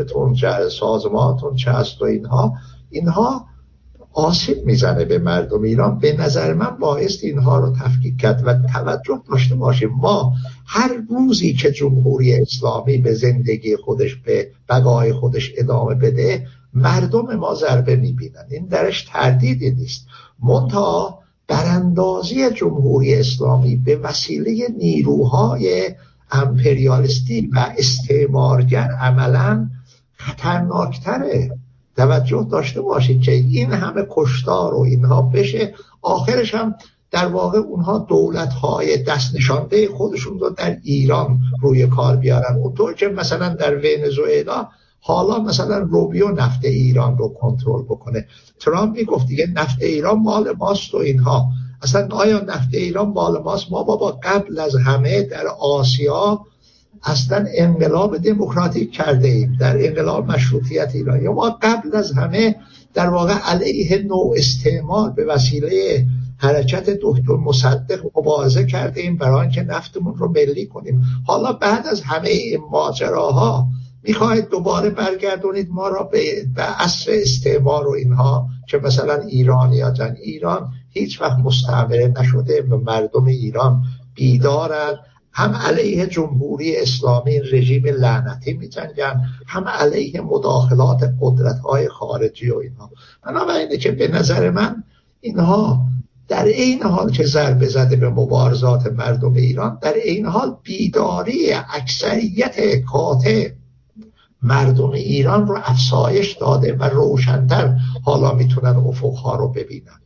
ماشینتون چه سازمانتون چه است و اینها آسیب میزنه به مردم ایران. به نظر من بایست اینها رو تفکیک کرد و توجه داشته باشیم ما هر روزی که جمهوری اسلامی به زندگی خودش به بقای خودش ادامه بده مردم ما ضربه میبینن، این درش تردیدی نیست. منتها براندازی جمهوری اسلامی به وسیله نیروهای امپریالیستی و استعمارگر عملاً خطرناکتره. توجه داشته باشید که این همه کشتار و اینها بشه، آخرش هم در واقع اونها دولت‌های دست نشانده خودشون رو در ایران روی کار بیارن، اونطور که مثلا در ونزوئلا حالا مثلا روبیو نفت ایران رو کنترل بکنه. ترامپ میگفت دیگه نفت ایران مال ماست و اینها. اصلا آیا نفت ایران مال ماست؟ ما بابا قبل از همه در آسیا اصلا انقلاب دموکراتیک کرده ایم، در انقلاب مشروطیت ایران، یا ما قبل از همه در واقع علیه نوع استعمار به وسیله حرکت دکتر مصدق مبارزه کرده ایم برای اینکه نفتمون رو ملی کنیم. حالا بعد از همه این ماجراها میخواهید دوباره برگردونید ما را به عصر استعمار و اینها، که مثلا ایران هیچ وقت مستعمره نشده و مردم ایران بیدارن، هم علیه جمهوری اسلامی رژیم لعنتی می‌جنگن، هم علیه مداخلات قدرت‌های خارجی و اینها. بنابراین که به نظر من اینها در این حال که ضربه زده به مبارزات مردم ایران، در این حال بیداری اکثریت قاطع مردم ایران رو افزایش داده و روشن‌تر حالا میتونن افق‌ها رو ببینن.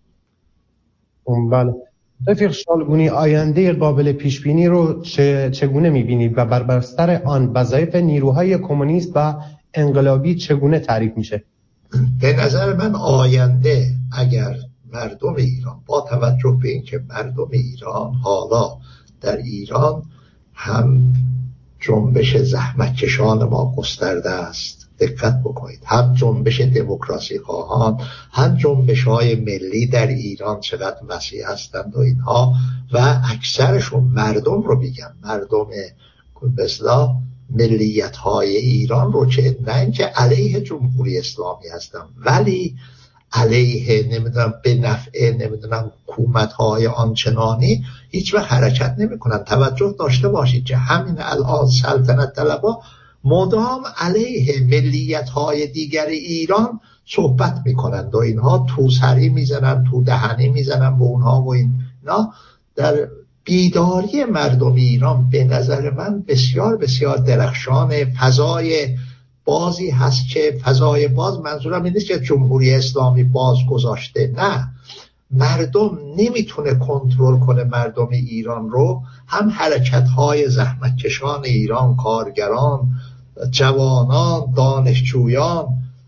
بله. رفیق شالگونی، آینده قابل پیشبینی رو چگونه میبینید و بر بستر آن وظایف نیروهای کمونیست و انقلابی چگونه تعریف میشه؟ به نظر من آینده اگر مردم ایران با توجه به اینکه مردم ایران حالا در ایران هم جنبش زحمتکشان ما گسترده است، دقت بکنید، هم جنبش دموکراسی خواهان، هم جنبش های ملی در ایران چقدر وسیع هستند و اینها، و اکثرشون مردم رو میگن، مردم به اصطلاح ملیت های ایران رو، که نه اینکه علیه جمهوری اسلامی هستن ولی علیه به نفع حکومت های آنچنانی هیچ وقت حرکت نمی کنن. توجه داشته باشید که همین الان سلطنت طلبها مدام علیه ملیت های دیگر ایران صحبت میکنند و اینها تو سری میزنن، تو دهنی میزنن به اونها و اینا. در بیداری مردم ایران به نظر من بسیار بسیار درخشان. فضای بازی هست که فضای باز منظورم این نیست که جمهوری اسلامی باز گذاشته، نه، مردم نمیتونه کنترل کنه مردم ایران رو. هم حرکت‌های زحمتکشان ایران، کارگران، جوانان، دانشجویان،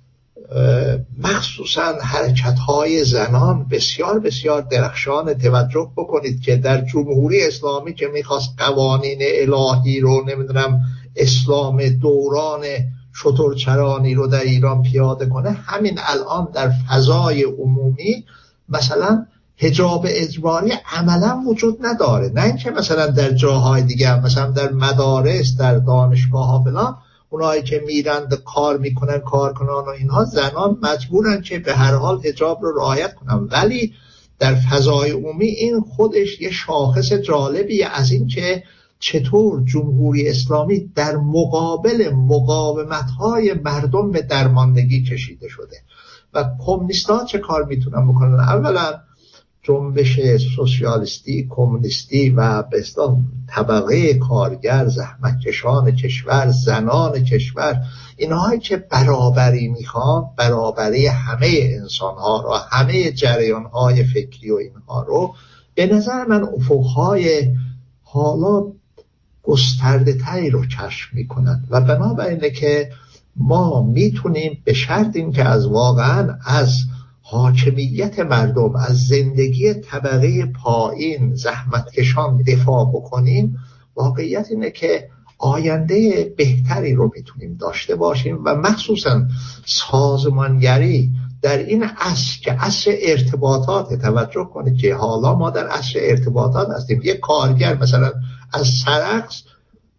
مخصوصا حرکت‌های زنان بسیار بسیار درخشان. توجه بکنید که در جمهوری اسلامی که میخواست قوانین الهی رو اسلام دوران شترچرانی رو در ایران پیاده کنه، همین الان در فضای عمومی مثلا حجاب اجباری عملا وجود نداره. نه اینکه مثلا در جاهای دیگه، مثلا در مدارس، در دانشگاه ها فلان، اونایی که میرند کار میکنن، کارکنان و اینها، زنان مجبورن که به هر حال حجاب رو رعایت کنن، ولی در فضای عمومی این خودش یه شاخص جالبیه از این که چطور جمهوری اسلامی در مقابل مقاومت‌های مردم به درماندگی کشیده شده. و کمونیست‌ها چه کار میتونن بکنن؟ اولا جنبش سوسیالیستی، کمونیستی و به اصطلاح طبقه کارگر، زحمتکشان کشور، زنان کشور، اینهایی که برابری میخوان، برابری همه انسان‌ها رو، همه جریان‌های فکری و اینها رو، به نظر من افق‌های حالا گسترده تری رو کشف میکنن. و بنابراینه که ما میتونیم به شرط این که از واقعا از حاکمیت مردم، از زندگی طبقه پایین زحمتکشان دفاع بکنیم، واقعیت اینه که آینده بهتری رو میتونیم داشته باشیم. و مخصوصا سازمانگری در این عصر که عصر ارتباطات، توجه کنید که حالا ما در عصر ارتباطات هستیم. یک کارگر مثلا از سرخس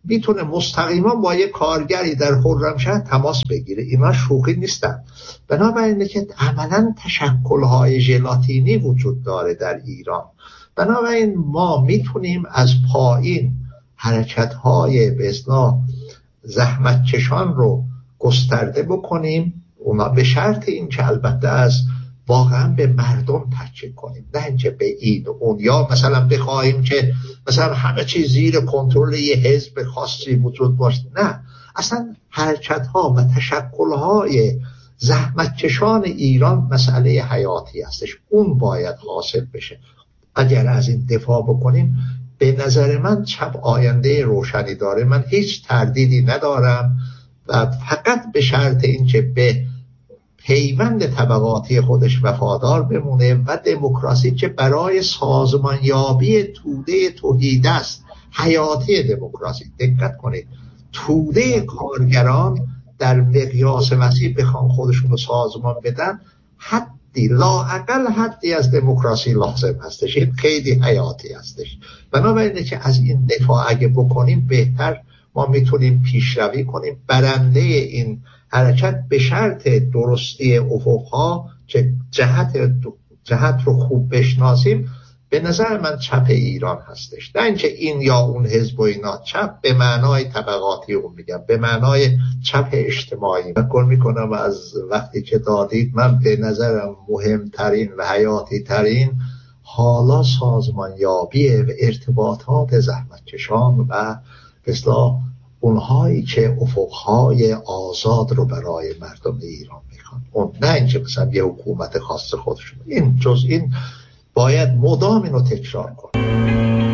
میتونه مستقیما با یه کارگری در خرمشهر تماس بگیره. اینا شوخی نیستن. بنابراین که عملا تشکل‌های ژلاتینی وجود داره در ایران. بنابراین ما میتونیم از پایین حرکت‌های به اصطلاح زحمت چشان رو گسترده بکنیم، اونا به شرط این که البته از واقعا به مردم تکیه کنیم، نه اینکه به این اون، یا مثلا بخواهیم که مثلا همه چیز زیر کنترل یه حزب خاصی وجود باشه. نه، اصلا حرکت‌ها و تشکل‌های زحمت چشان ایران مسئله حیاتی هستش، اون باید حاصل بشه. اگر از این دفاع بکنیم به نظر من چپ آینده روشنی داره. من هیچ تردیدی ندارم و فقط به شرط اینکه به پیوند طبقاتی خودش وفادار بمونه و دموکراسی که برای سازمانیابی توده توحید است، حیاتی دموکراسی. دقت کنید، توده کارگران در مقیاس وسیع بخوان خودشون رو سازمان بدن، حدی لااقل حدی از دموکراسی لازم هستش. این خیلی حیاتی هستش. بنابراینه که از این دفاع اگه بکنیم بهتر ما میتونیم پیشروی کنیم. برنده این حرکت به شرط درستی افقها که جهت رو خوب بشناسیم، به نظر من چپ ایران هستش. نه اینکه این یا اون حزب و اینا، چپ به معنای طبقاتی اون میگم، به معنای چپ اجتماعی. فکر میکنم از وقتی که دادید من به نظرم مهمترین و حیاتی ترین حالا سازمانیابی و ارتباطات زحمتکشان و اصلاح اونهایی که افقهای آزاد رو برای مردم ایران میخوان، اون نه اینکه مثلا یه حکومت خاص خودشون. این باید مدام اینو تکرار کنه.